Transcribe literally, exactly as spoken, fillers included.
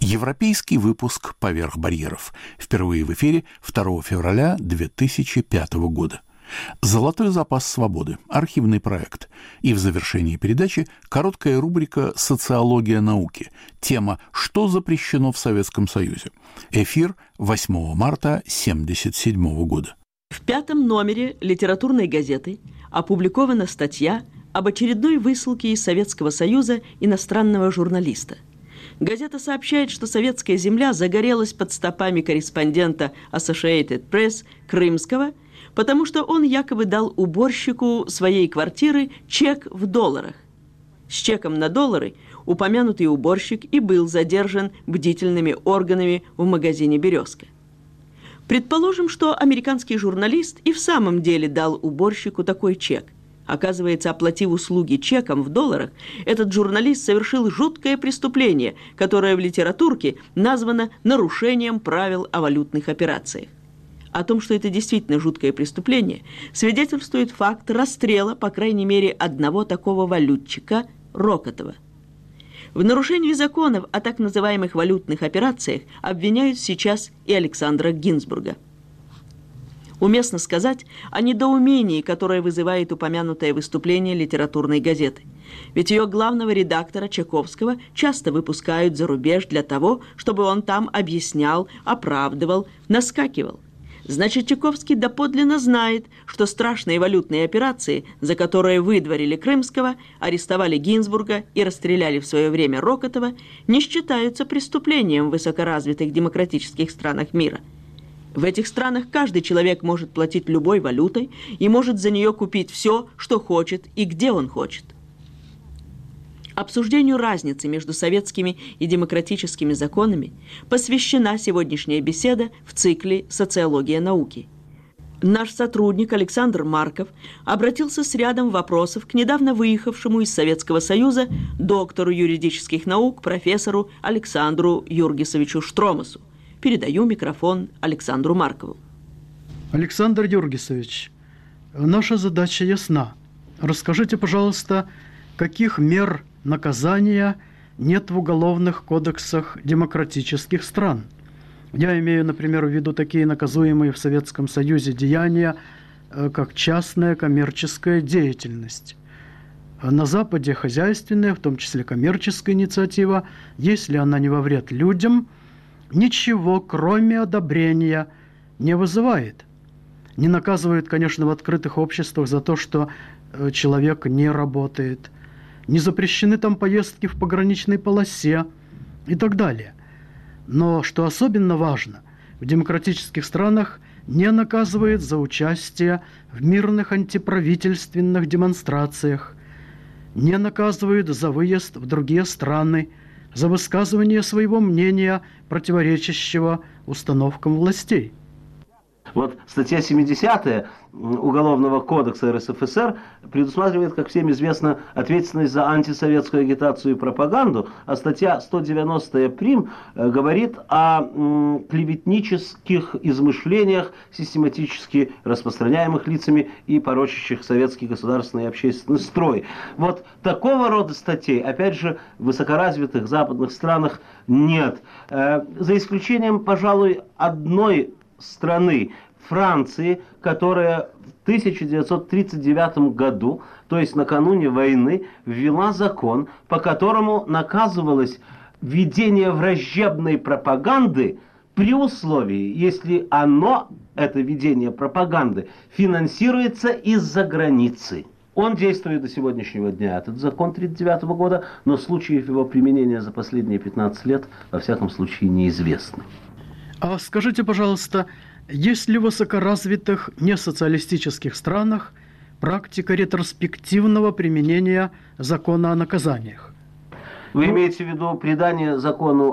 Европейский выпуск «Поверх барьеров». Впервые в эфире второго февраля две тысячи пятого года. «Золотой запас свободы» – архивный проект. И в завершении передачи короткая рубрика «Социология науки». Тема «Что запрещено в Советском Союзе?». Эфир восьмого марта тысяча девятьсот семьдесят седьмого года. В пятом номере литературной газеты опубликована статья об очередной высылке из Советского Союза иностранного журналиста. Газета сообщает, что советская земля загорелась под стопами корреспондента Associated Press Крымского, потому что он якобы дал уборщику своей квартиры чек в долларах. С чеком на доллары упомянутый уборщик и был задержан бдительными органами в магазине «Березка». Предположим, что американский журналист и в самом деле дал уборщику такой чек. Оказывается, оплатив услуги чеком в долларах, этот журналист совершил жуткое преступление, которое в литературке названо нарушением правил о валютных операциях. О том, что это действительно жуткое преступление, свидетельствует факт расстрела, по крайней мере, одного такого валютчика Рокотова. В нарушении законов о так называемых валютных операциях обвиняют сейчас и Александра Гинзбурга. Уместно сказать о недоумении, которое вызывает упомянутое выступление литературной газеты. Ведь ее главного редактора Чаковского часто выпускают за рубеж для того, чтобы он там объяснял, оправдывал, наскакивал. Значит, Чаковский доподлинно знает, что страшные валютные операции, за которые выдворили Крымского, арестовали Гинзбурга и расстреляли в свое время Рокотова, не считаются преступлением в высокоразвитых демократических странах мира. В этих странах каждый человек может платить любой валютой и может за нее купить все, что хочет и где он хочет. Обсуждению разницы между советскими и демократическими законами посвящена сегодняшняя беседа в цикле «Социология науки». Наш сотрудник Александр Марков обратился с рядом вопросов к недавно выехавшему из Советского Союза доктору юридических наук профессору Александру Юргисовичу Штромасу. Передаю микрофон Александру Маркову. Александр Юргисович, наша задача ясна. Расскажите, пожалуйста, каких мер наказания нет в уголовных кодексах демократических стран? Я имею, например, в виду такие наказуемые в Советском Союзе деяния, как частная коммерческая деятельность. На Западе хозяйственная, в том числе коммерческая инициатива, если она не во вред людям, ничего, кроме одобрения, не вызывает. Не наказывают, конечно, в открытых обществах за то, что человек не работает. Не запрещены там поездки в пограничной полосе и так далее. Но, что особенно важно, в демократических странах не наказывают за участие в мирных антиправительственных демонстрациях, не наказывают за выезд в другие страны, за высказывание своего мнения, противоречащего установкам властей. Вот статья семидесятая Уголовного кодекса эр эс эф эс эр предусматривает, как всем известно, ответственность за антисоветскую агитацию и пропаганду, а статья сто девяностая прим говорит о м, клеветнических измышлениях, систематически распространяемых лицами и порочащих советский государственный и общественный строй. Вот такого рода статей, опять же, в высокоразвитых западных странах нет. Э, за исключением, пожалуй, одной страны, Франции, которая в тысяча девятьсот тридцать девятом году, то есть накануне войны, ввела закон, по которому наказывалось ведение враждебной пропаганды при условии, если оно, это ведение пропаганды, финансируется из-за границы. Он действует до сегодняшнего дня, этот закон тридцать девятого года, но случаев его применения за последние пятнадцать лет, во всяком случае, неизвестны. А скажите, пожалуйста, есть ли в высокоразвитых несоциалистических странах практика ретроспективного применения закона о наказаниях? Вы имеете в виду придание закону